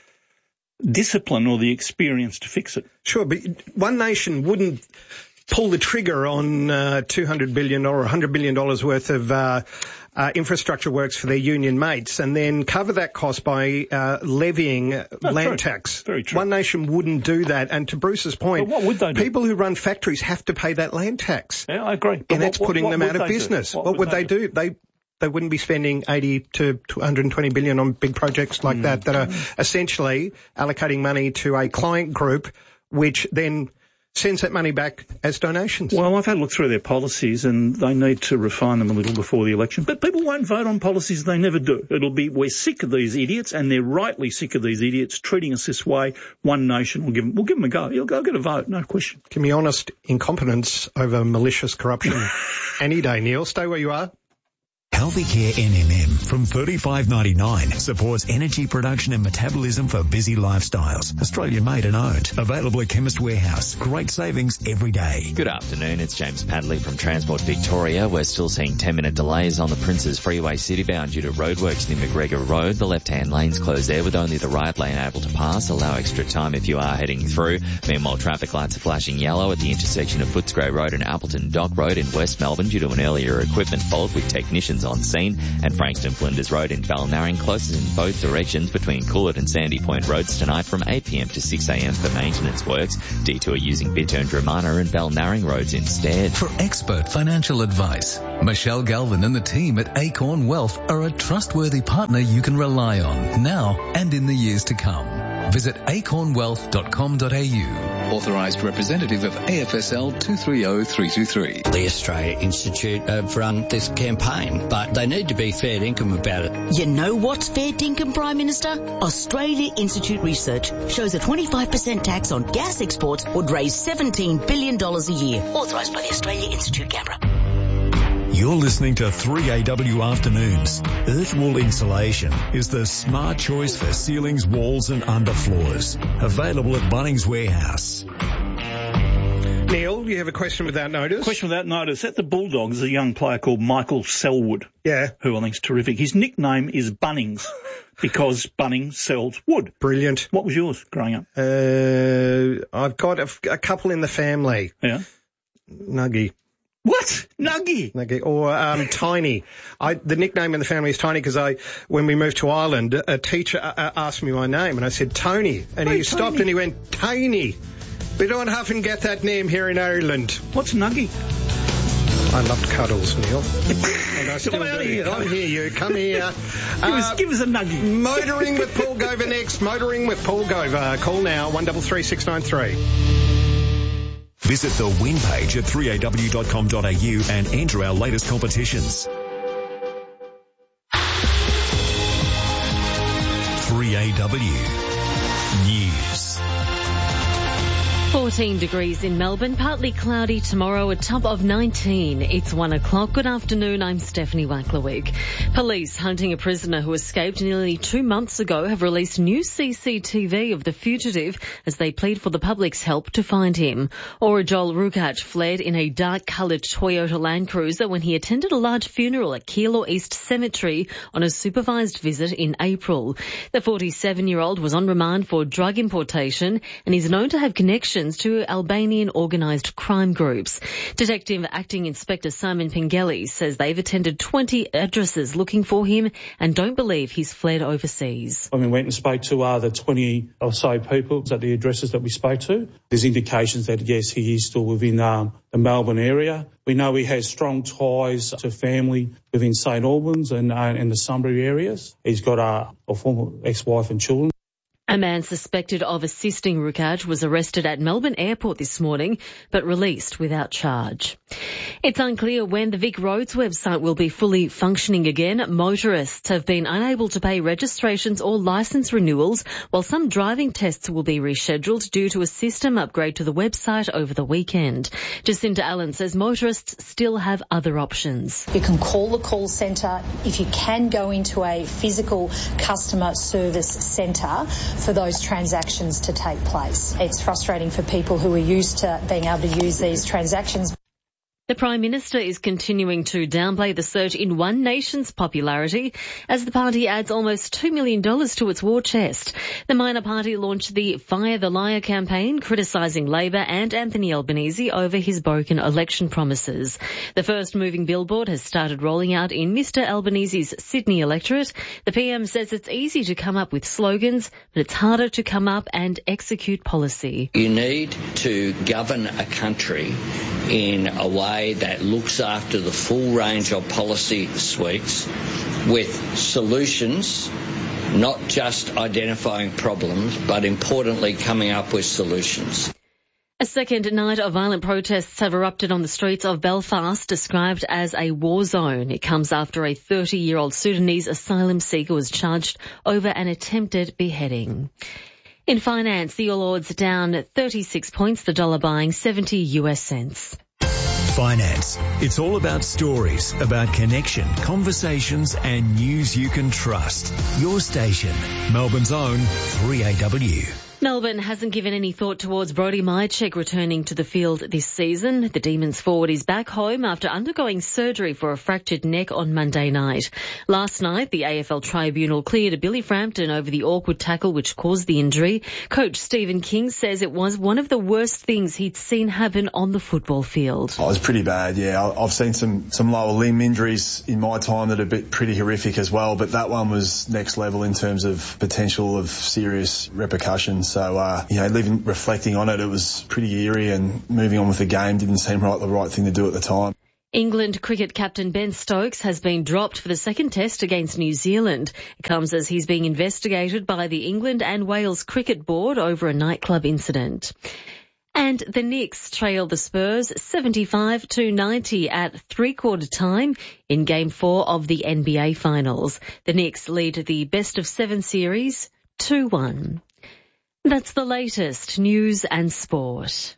discipline or the experience to fix it. Sure, but One Nation wouldn't pull the trigger on uh, two hundred billion dollars or one hundred billion dollars worth of uh, uh, infrastructure works for their union mates and then cover that cost by uh, levying no, land true. tax. Very true. One Nation wouldn't do that. And to Bruce's point, but what would they do? People who run factories have to pay that land tax. Yeah, I agree. But and that's what, putting what, them what out of business. Do? What, what would would they, they do? do? They They wouldn't be spending eighty to one hundred twenty billion on big projects like mm. that, that are essentially allocating money to a client group, which then sends that money back as donations. Well, I've had a look through their policies and they need to refine them a little before the election. But people won't vote on policies they never do. It'll be, we're sick of these idiots, and they're rightly sick of these idiots treating us this way. One Nation will give them, we'll give them a go. You'll go get a vote, no question. Can be honest, incompetence over malicious corruption any day, Neil. Stay where you are. Healthy Care N M M from thirty-five ninety-nine supports energy production and metabolism for busy lifestyles. Australian made and owned. Available at Chemist Warehouse. Great savings every day. Good afternoon, it's James Padley from Transport Victoria. We're still seeing ten minute delays on the Princes Freeway citybound due to roadworks near McGregor Road. The left-hand lane's closed there with only the right lane able to pass. Allow extra time if you are heading through. Meanwhile, traffic lights are flashing yellow at the intersection of Footscray Road and Appleton Dock Road in West Melbourne due to an earlier equipment fault with technicians on scene, and Frankston Flinders Road in Balnarring closes in both directions between Coolett and Sandy Point Roads tonight from eight p m to six a m for maintenance works. Detour using Bittern Dramana and Balnarring Roads instead. For expert financial advice, Michelle Galvin and the team at Acorn Wealth are a trustworthy partner you can rely on now and in the years to come. Visit acorn wealth dot com dot a u. Authorised representative of A F S L two three zero three two three. The Australia Institute have run this campaign, but they need to be fair income about it. You know what's fair income, Prime Minister? Australia Institute research shows a twenty-five percent tax on gas exports would raise seventeen billion dollars a year. Authorised by the Australia Institute, Canberra. You're listening to three A W Afternoons. Earthwall Insulation is the smart choice for ceilings, walls and underfloors. Available at Bunnings Warehouse. Neil, you have a question without notice? Question without notice. At the Bulldogs, a young player called Michael Selwood. Yeah. Who I think is terrific. His nickname is Bunnings because Bunnings sells wood. Brilliant. What was yours growing up? Uh, I've got a, a couple in the family. Yeah. Nuggy. What? Nuggy? Nuggy. Or um, Tiny. I, the nickname in the family is Tiny because I, when we moved to Ireland, a teacher uh, asked me my name and I said Tony. And hey, he stopped Tony. and he went, Tiny. We don't often get that name here in Ireland. What's Nuggy? I loved cuddles, Neil. And I still Come out do. here. Come here, you. Come here. give, uh, us, give us a Nuggy. Motoring with Paul Gover next. Motoring with Paul Gover. Call now, one three three six nine three. Visit the win page at three A W dot com dot a u and enter our latest competitions. three A W News. fourteen degrees in Melbourne, partly cloudy tomorrow, a top of nineteen. It's one o'clock. Good afternoon, I'm Stephanie Wacklerwick. Police hunting a prisoner who escaped nearly two months ago have released new C C T V of the fugitive as they plead for the public's help to find him. Orajol Rukac fled in a dark-coloured Toyota Land Cruiser when he attended a large funeral at Keilor East Cemetery on a supervised visit in April. The forty-seven-year-old was on remand for drug importation and is known to have connections to Albanian organised crime groups. Detective Acting Inspector Simon Pengelly says they've attended twenty addresses looking for him and don't believe he's fled overseas. When we went and spoke to uh, the twenty or so people at the addresses that we spoke to, there's indications that, yes, he is still within um, the Melbourne area. We know he has strong ties to family within St Albans and, uh, and the Sunbury areas. He's got uh, a former ex-wife and children. A man suspected of assisting Rukac was arrested at Melbourne Airport this morning, but released without charge. It's unclear when the Vic Roads website will be fully functioning again. Motorists have been unable to pay registrations or licence renewals, while some driving tests will be rescheduled due to a system upgrade to the website over the weekend. Jacinta Allen says motorists still have other options. You can call the call centre. If you can go into a physical customer service centre for those transactions to take place. It's frustrating for people who are used to being able to use these transactions. The Prime Minister is continuing to downplay the surge in One Nation's popularity as the party adds almost two million dollars to its war chest. The minor party launched the Fire the Liar campaign, criticising Labor and Anthony Albanese over his broken election promises. The first moving billboard has started rolling out in Mister Albanese's Sydney electorate. The P M says it's easy to come up with slogans, but it's harder to come up and execute policy. You need to govern a country in a way that looks after the full range of policy suites with solutions, not just identifying problems, but importantly coming up with solutions. A second night of violent protests have erupted on the streets of Belfast, described as a war zone. It comes after a thirty-year-old Sudanese asylum seeker was charged over an attempted beheading. In finance, the All Ords down thirty-six points, the dollar buying seventy U S cents. Finance. It's all about stories, about connection, conversations and news you can trust. Your station, Melbourne's own three A W. Melbourne hasn't given any thought towards Brody Mihocek returning to the field this season. The Demons forward is back home after undergoing surgery for a fractured neck on Monday night. Last night, the A F L Tribunal cleared Billy Frampton over the awkward tackle which caused the injury. Coach Stephen King says it was one of the worst things he'd seen happen on the football field. Oh, it was pretty bad, yeah. I've seen some, some lower limb injuries in my time that are bit pretty horrific as well, but that one was next level in terms of potential of serious repercussions. So, uh, you know, living, reflecting on it, it was pretty eerie, and moving on with the game didn't seem like the right thing to do at the time. England cricket captain Ben Stokes has been dropped for the second test against New Zealand. It comes as he's being investigated by the England and Wales Cricket Board over a nightclub incident. And the Knicks trailed the Spurs seventy-five to ninety at three-quarter time in Game four of the N B A Finals. The Knicks lead the best-of-seven series two one. That's the latest news and sport.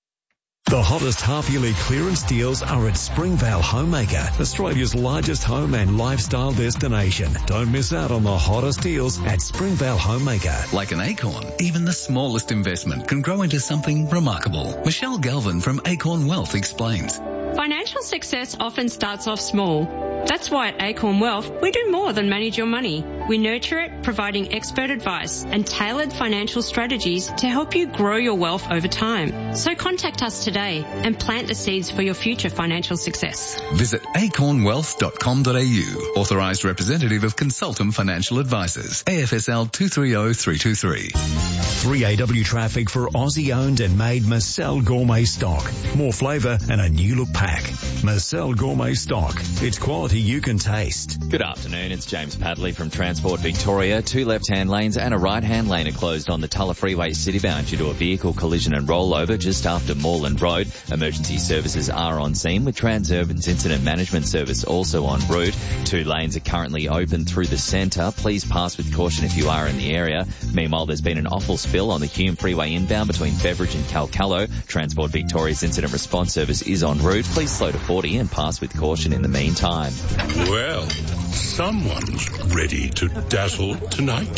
The hottest half-yearly clearance deals are at Springvale Homemaker, Australia's largest home and lifestyle destination. Don't miss out on the hottest deals at Springvale Homemaker. Like an acorn, even the smallest investment can grow into something remarkable. Michelle Galvin from Acorn Wealth explains. Financial success often starts off small. That's why at Acorn Wealth, we do more than manage your money. We nurture it, providing expert advice and tailored financial strategies to help you grow your wealth over time. So contact us today and plant the seeds for your future financial success. Visit acorn wealth dot com dot a u. Authorised representative of Consultum Financial Advisors. A F S L two three zero three two three. three A W traffic for Aussie-owned and made Marcel Gourmet stock. More flavour and a new look pack. Marcel Gourmet stock. It's quality you can taste. Good afternoon, it's James Padley from Transport Victoria. Two left-hand lanes and a right-hand lane are closed on the Tulla Freeway citybound due to a vehicle collision and rollover just after Moreland Road. Emergency services are on scene with Transurban's Incident Management Service also en route. Two lanes are currently open through the centre. Please pass with caution if you are in the area. Meanwhile, there's been an awful spill on the Hume Freeway inbound between Beveridge and Calcallo. Transport Victoria's Incident Response Service is en route. Please slow to forty and pass with caution in the meantime. Well, someone's ready to dazzle tonight.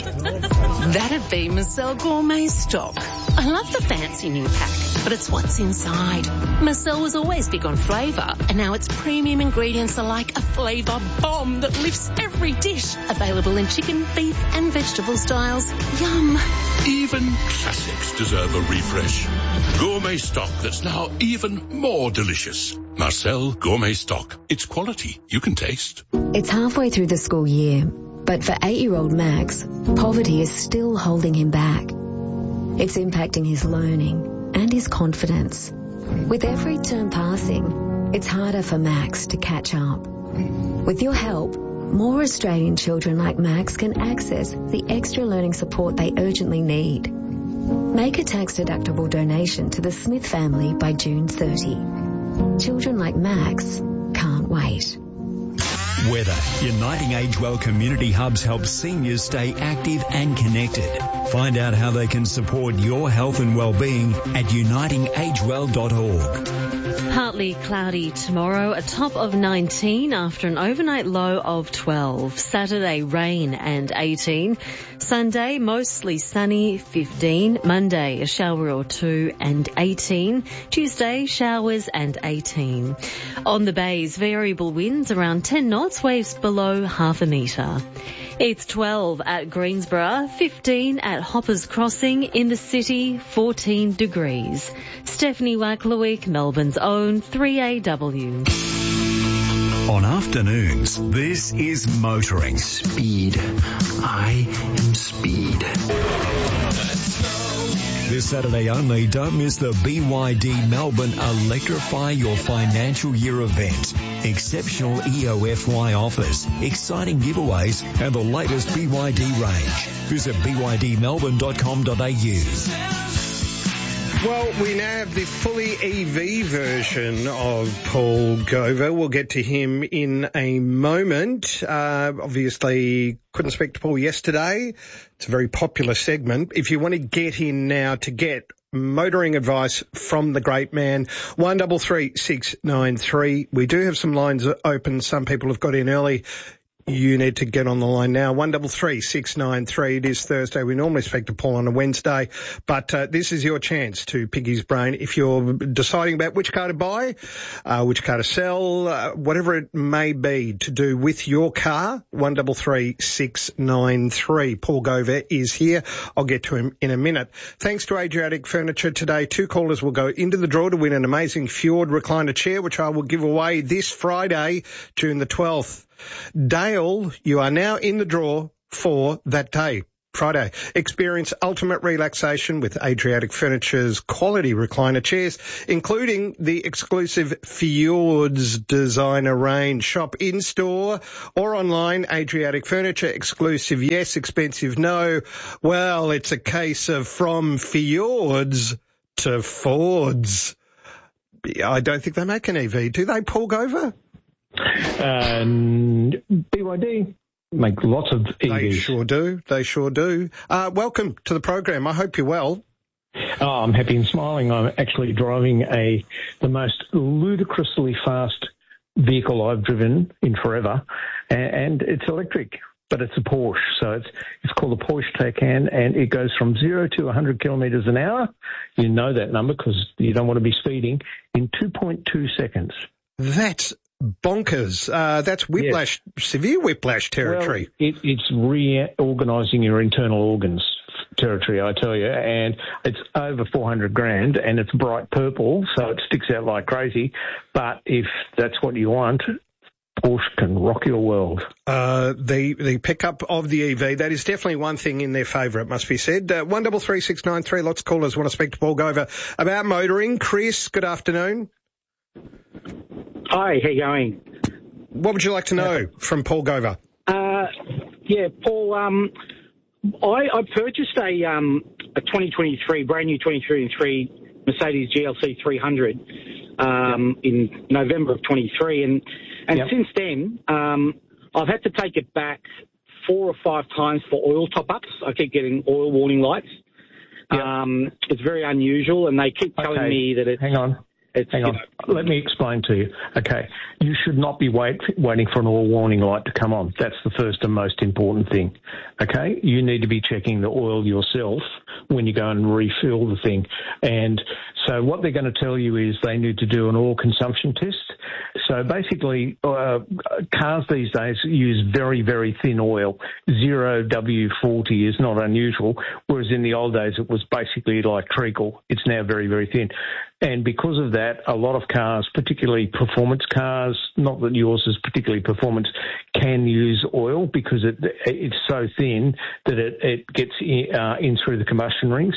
That'd be Marcel Gourmet stock. I love the fancy new pack, but it's what's inside. Marcel was always big on flavour, and now its premium ingredients are like a flavour bomb that lifts every dish. Available in chicken, beef and vegetable styles. Yum. Even classics deserve a refresh. Gourmet stock that's now even more delicious. Marcel Gourmet stock. It's quality you can taste. It's halfway through the school year, but for eight-year-old Max, poverty is still holding him back. It's impacting his learning and his confidence. With every term passing, it's harder for Max to catch up. With your help, more Australian children like Max can access the extra learning support they urgently need. Make a tax-deductible donation to the Smith family by June thirtieth. Children like Max can't wait. Weather. Uniting Age Well Community Hubs helps seniors stay active and connected. Find out how they can support your health and well-being at uniting age well dot org. Partly cloudy tomorrow, a top of nineteen after an overnight low of twelve. Saturday, rain and eighteen. Sunday, mostly sunny, fifteen. Monday, a shower or two and eighteen. Tuesday, showers and eighteen. On the bays, variable winds around ten knots, waves below half a metre. It's twelve at Greensborough, fifteen at Hoppers Crossing, in the city, fourteen degrees. Stephanie Wacklewick, Melbourne's own three A W. On afternoons, this is motoring. Speed. I am speed. This Saturday only, don't miss the B Y D Melbourne Electrify Your Financial Year event. Exceptional E O F Y offers, exciting giveaways and the latest B Y D range. Visit b y d melbourne dot com dot a u. Well, we now have the fully E V version of Paul Gover. We'll get to him in a moment. Uh, obviously, couldn't speak to Paul yesterday. It's a very popular segment. If you want to get in now to get motoring advice from the great man. one double three six nine three. We do have some lines open. Some people have got in early. You need to get on the line now. one double three six nine three. It is Thursday. We normally speak to Paul on a Wednesday, but uh, this is your chance to pick his brain. If you're deciding about which car to buy, uh, which car to sell, uh, whatever it may be to do with your car, one double three six nine three. Paul Gover is here. I'll get to him in a minute. Thanks to Adriatic Furniture today, two callers will go into the draw to win an amazing Fjord recliner chair, which I will give away this Friday, June the twelfth. Dale, you are now in the draw for that day, Friday. Experience ultimate relaxation with Adriatic Furniture's quality recliner chairs, including the exclusive Fjords designer range. Shop in-store or online. Adriatic Furniture, exclusive yes, expensive no. Well, it's a case of from Fjords to Fords. I don't think they make an E V, do they, Paul Gover? Um, B Y D make lots of E Vs. They sure do. They sure do. Uh, welcome to the program. I hope you're well. Oh, I'm happy and smiling. I'm actually driving a the most ludicrously fast vehicle I've driven in forever, and, and it's electric, but it's a Porsche. So it's it's called the Porsche Taycan, and it goes from zero to one hundred kilometres an hour. You know that number because you don't want to be speeding in two point two seconds. That's bonkers. Uh, that's whiplash, yes. Severe whiplash territory. Well, it, it's reorganising your internal organs territory, I tell you, and it's over four hundred grand and it's bright purple, so it sticks out like crazy. But if that's what you want, Porsche can rock your world. Uh, the the pickup of the E V, that is definitely one thing in their favour, it must be said. Uh, one double three six nine three, lots of callers want to speak to Paul Gover about motoring. Chris, good afternoon. Hi, how you going? What would you like to know from Paul Gover? Uh, yeah, Paul, um, I, I purchased a um, a twenty twenty-three, brand new twenty twenty-three Mercedes G L C three hundred um, yep. in November of twenty-three, and and yep. since then um, I've had to take it back four or five times for oil top-ups. I keep getting oil warning lights. Yep. Um, it's very unusual, and they keep telling okay. me that it's... Hang on. It's, Hang on. Let me explain to you. Okay. You should not be wait, waiting for an oil warning light to come on. That's the first and most important thing. Okay? You need to be checking the oil yourself when you go and refill the thing. And so what they're going to tell you is they need to do an oil consumption test. So basically, uh, cars these days use very, very thin oil. Zero W forty is not unusual, whereas in the old days it was basically like treacle. It's now very, very thin. And because of that, a lot of cars, particularly performance cars, not that yours is particularly performance, can use oil because it it's so thin that it, it gets in, uh, in through the combustion rings.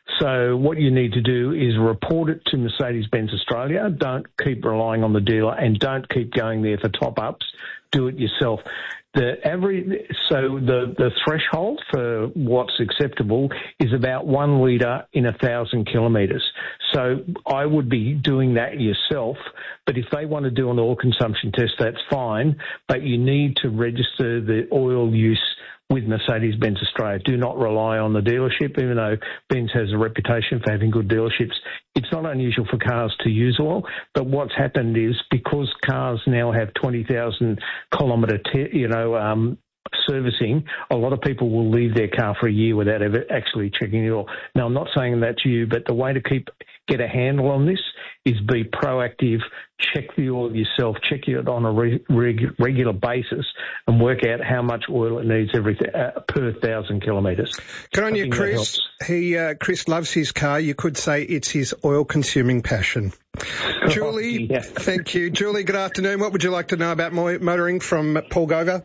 So what you need to do is report it to Mercedes-Benz Australia. Don't keep relying on the dealer and don't keep going there for top-ups. Do it yourself. The average, so the, the threshold for what's acceptable is about one litre in a thousand kilometres. So I would be doing that yourself, but if they want to do an oil consumption test, that's fine, but you need to register the oil use with Mercedes-Benz Australia. Do not rely on the dealership, even though Benz has a reputation for having good dealerships. It's not unusual for cars to use oil, but what's happened is because cars now have twenty thousand kilometre, te- you know, um, servicing, a lot of people will leave their car for a year without ever actually checking the oil. Now, I'm not saying that's you, but the way to keep get a handle on this is be proactive, check the oil yourself, check it on a re- reg- regular basis and work out how much oil it needs every th- uh, per thousand kilometres. Good on you, Chris. He uh, Chris loves his car. You could say it's his oil-consuming passion. Oh, Julie, yeah. Thank you. Julie, good afternoon. What would you like to know about motoring from Paul Gover?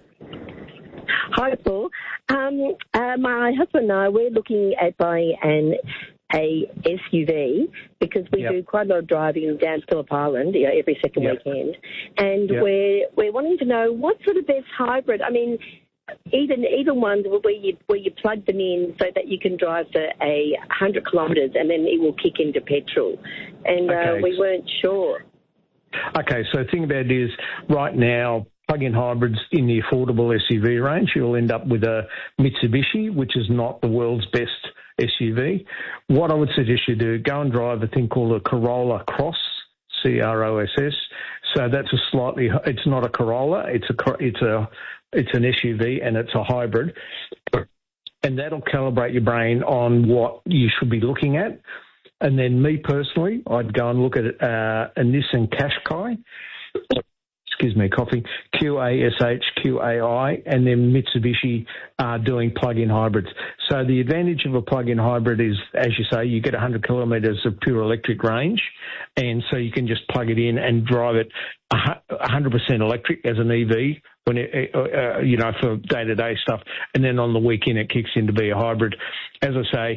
Hi, Paul. Um, uh, my husband and I, we're looking at buying an a S U V because we yep. do quite a lot of driving down Phillip Island, you know, every second yep. weekend, and yep. we're we're wanting to know what's sort of best hybrid. I mean, even even ones where you where you plug them in so that you can drive for a hundred kilometres and then it will kick into petrol, and okay. uh, we weren't sure. Okay, so the thing about it is right now, plug-in hybrids in the affordable S U V range, you'll end up with a Mitsubishi, which is not the world's best S U V. What I would suggest you do, go and drive a thing called a Corolla Cross, C R O S S. So that's a slightly, it's not a Corolla, it's a, it's a, it's an S U V and it's a hybrid. And that'll calibrate your brain on what you should be looking at. And then me personally, I'd go and look at uh, a Nissan Qashqai. Excuse me, coughing. Q A S H Q A I, and then Mitsubishi are doing plug-in hybrids. So the advantage of a plug-in hybrid is, as you say, you get one hundred kilometres of pure electric range, and so you can just plug it in and drive it one hundred percent electric as an E V, when it, uh, you know, for day-to-day stuff, and then on the weekend it kicks in to be a hybrid. As I say,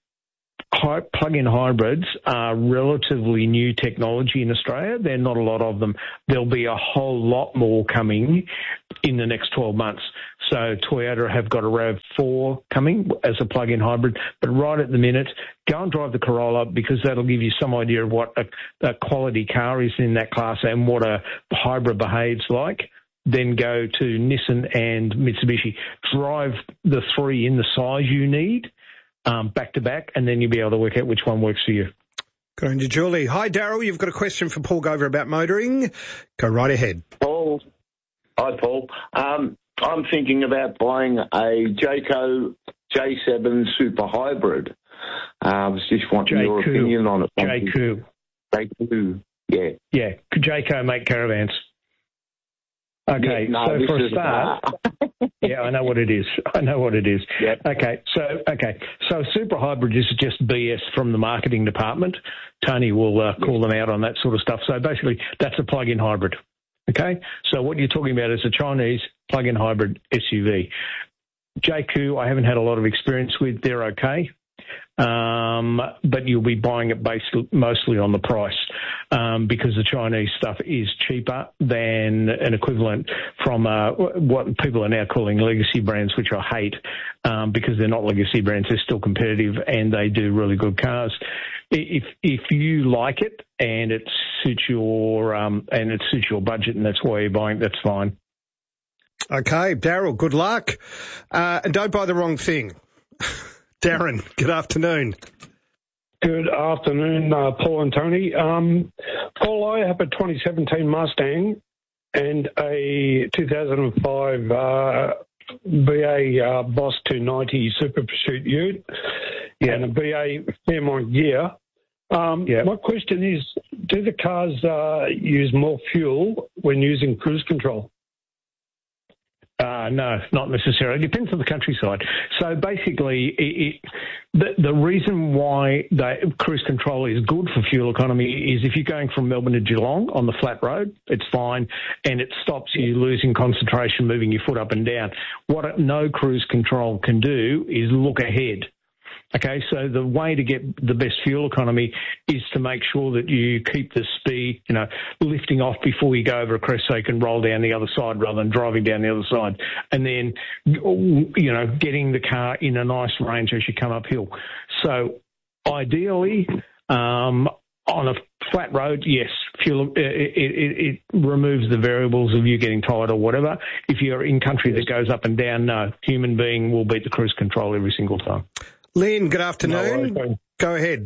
plug-in hybrids are relatively new technology in Australia. There are not a lot of them. There'll be a whole lot more coming in the next twelve months. So Toyota have got a RAV four coming as a plug-in hybrid, but right at the minute, go and drive the Corolla, because that'll give you some idea of what a, a quality car is in that class and what a hybrid behaves like. Then go to Nissan and Mitsubishi. Drive the three in the size you need, Um, back to back, and then you'll be able to work out which one works for you. Good on you, Julie. Hi, Daryl. You've got a question for Paul Gover about motoring. Go right ahead. Paul. Hi, Paul. Um, I'm thinking about buying a Jayco J seven Super Hybrid. Uh, I was just wanting J-Coup. your opinion on it. Jayco. Jayco, yeah. Yeah, Jayco make caravans. Okay, yeah, no, so for a is, start, uh... yeah, I know what it is. I know what it is. Yep. Okay, so okay, so super hybrid is just B S from the marketing department. Tony will uh, call them out on that sort of stuff. So basically, that's a plug-in hybrid. Okay, so what you're talking about is a Chinese plug-in hybrid S U V. Jayco, I haven't had a lot of experience with. They're okay. Um, but you'll be buying it based mostly on the price, um, because the Chinese stuff is cheaper than an equivalent from uh, what people are now calling legacy brands, which I hate, um, because they're not legacy brands. They're still competitive and they do really good cars. If if you like it and it suits your um, and it suits your budget and that's why you're buying it, that's fine. Okay, Daryl, good luck, uh, and don't buy the wrong thing. Darren, good afternoon. Good afternoon, uh, Paul and Tony. Um, Paul, I have a twenty seventeen Mustang and a two thousand five uh, B A uh, Boss two ninety Super Pursuit Ute, yeah, and a B A Fairmont Gear. Um, yeah. My question is, do the cars uh, use more fuel when using cruise control? Uh, no, not necessarily. It depends on the countryside. So basically, it, it, the, the reason why they, cruise control is good for fuel economy is if you're going from Melbourne to Geelong on the flat road, it's fine, and it stops you losing concentration, moving your foot up and down. What no cruise control can do is look ahead. Okay, so the way to get the best fuel economy is to make sure that you keep the speed, you know, lifting off before you go over a crest so you can roll down the other side rather than driving down the other side. And then, you know, getting the car in a nice range as you come uphill. So ideally, um, on a flat road, yes, fuel, it, it, it removes the variables of you getting tired or whatever. If you're in country that goes up and down, no, human being will beat the cruise control every single time. Lynn, good afternoon. No, Go ahead.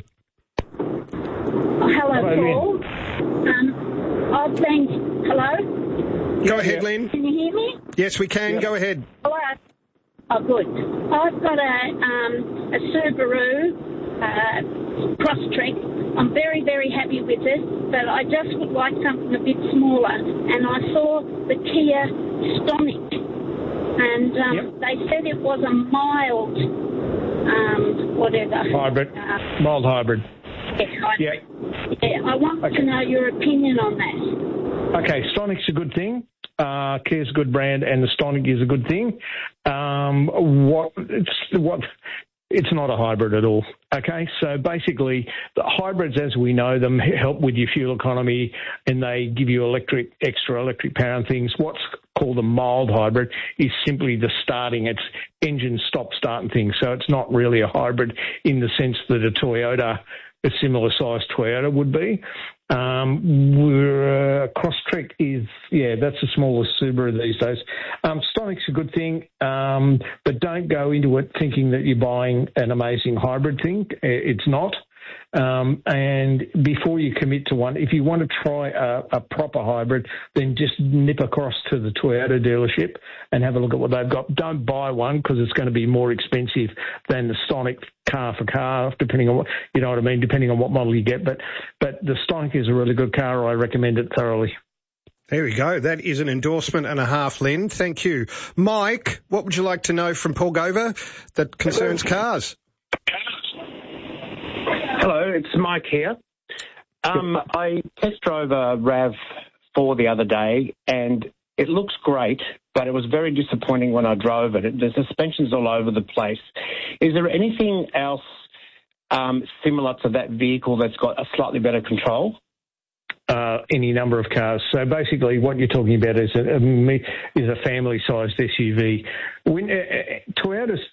Hello, Hello Paul. Um, I've been... Hello? Go ahead, Lynn. Can you hear me? Yes, we can. Yep. Go ahead. Hello. Oh, good. I've got a, um, a Subaru uh, Crosstrek. I'm very, very happy with it, but I just would like something a bit smaller. And I saw the Kia Stonic, and um, yep. they said it was a mild... Um, whatever. Hybrid. Uh, Mild hybrid. Yes, hybrid. Yeah. yeah I want okay. to know your opinion on that. Okay, Stonic's a good thing. Uh, Kia's a good brand, and the Stonic is a good thing. Um, what it's what it's not a hybrid at all. Okay, so basically, the hybrids, as we know them, help with your fuel economy, and they give you electric, extra electric power and things. What's called a mild hybrid is simply the starting, it's engine stop starting thing. So it's not really a hybrid in the sense that a Toyota, a similar sized Toyota would be. Um, we're, uh, Crosstrek is, yeah, that's the smallest Subaru these days. Um, Stonic's a good thing, um, but don't go into it thinking that you're buying an amazing hybrid thing. It's not. Um, and before you commit to one, if you want to try a, a proper hybrid, then just nip across to the Toyota dealership and have a look at what they've got. Don't buy one because it's going to be more expensive than the Stonic car for car, depending on what, you know what I mean, depending on what model you get. But, but the Stonic is a really good car. I recommend it thoroughly. There we go. That is an endorsement and a half, Lynn. Thank you. Mike, what would you like to know from Paul Gover that concerns cars? Hello, it's Mike here. Um, I test drove a RAV four the other day, and it looks great, but it was very disappointing when I drove it. The suspension's all over the place. Is there anything else um, similar to that vehicle that's got a slightly better control? Uh, any number of cars. So basically what you're talking about is a, is a family-sized S U V. When, uh, Toyota's